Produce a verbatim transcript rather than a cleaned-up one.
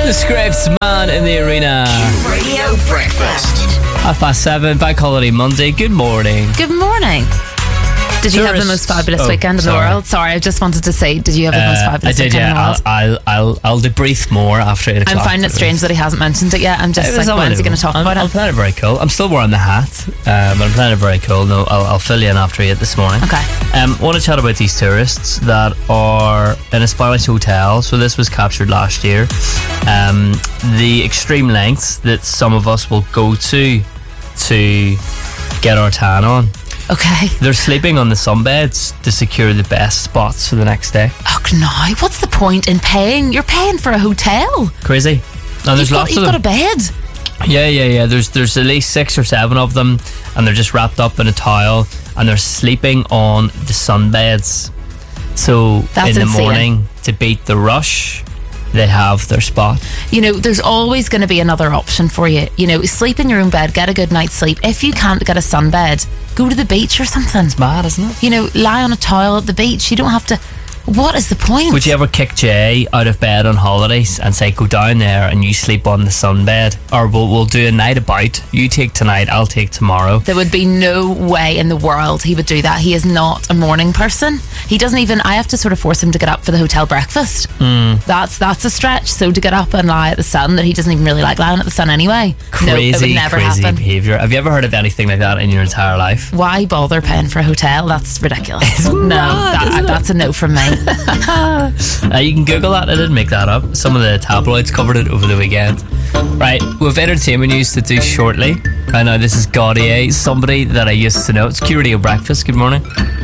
The Scrapes Man in the arena. Radio Breakfast. Half past seven, Bank Holiday Monday. Good morning. Good morning. Did you have the most fabulous Oh, weekend in the sorry. world? Sorry, I just wanted to say, did you have the most Uh, I fabulous did, weekend in the yeah. world? I'll, I'll, I'll, I'll debrief more after eight I'm o'clock. finding it strange that he hasn't mentioned it yet. I'm just It was like, when is he going to talk unbelievable. about I'm, I'm it? playing it very cool. I'm still wearing the hat, um, but I'm playing it very cool. No, I'll, I'll fill you in after eight this morning. Okay. Um, I want to chat about these tourists that are in a Spanish hotel. So this was captured last year. Um, the extreme lengths that some of us will go to to get our tan on. Okay. They're sleeping on the sunbeds to secure the best spots for the next day. Oh, no. What's the point in paying? You're paying for a hotel. Crazy. And there's You've, got, lots you've of got them. a bed. Yeah, yeah, yeah. There's there's at least six or seven of them, and they're just wrapped up in a towel, and they're sleeping on the sunbeds. So That's in the insane. morning, to beat the rush, they have their spot. You know, there's always going to be another option for you. You know, sleep in your own bed, get a good night's sleep. If you can't get a sunbed, go to the beach or something. It's mad, isn't it? You know, lie on a towel at the beach. You don't have to. What is the point? Would you ever kick Jay out of bed on holidays and say, go down there and you sleep on the sunbed? Or we'll, we'll do a night about. You take tonight, I'll take tomorrow. There would be no way in the world he would do that. He is not a morning person. He doesn't even. I have to sort of force him to get up for the hotel breakfast. Mm. That's that's a stretch. So to get up and lie at the sun, that he doesn't even really like lying at the sun anyway. Crazy, no, it would never crazy happen. behaviour. Have you ever heard of anything like that in your entire life? Why bother paying for a hotel? That's ridiculous. no, that, that's a no from me. Uh, you can Google that. I didn't make that up. Some of the tabloids covered it over the weekend. Right, we've entertainment news to do shortly. Right now, this is Gaudier, somebody that I used to know. It's Q Radio Breakfast. Good morning.